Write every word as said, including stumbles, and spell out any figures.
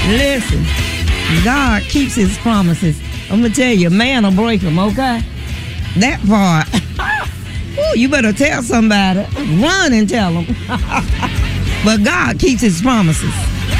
Listen, God keeps his promises. I'm going to tell you, man will break them, okay? That part. Ooh, you better tell somebody. Run and tell them. But God keeps his promises.